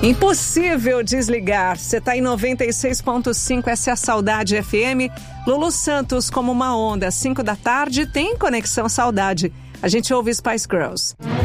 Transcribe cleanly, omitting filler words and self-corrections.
Impossível desligar. Você tá em 96.5, essa é a Saudade FM. Lulu Santos, como uma onda, às 5 da tarde, tem Conexão Saudade. A gente ouve Spice Girls.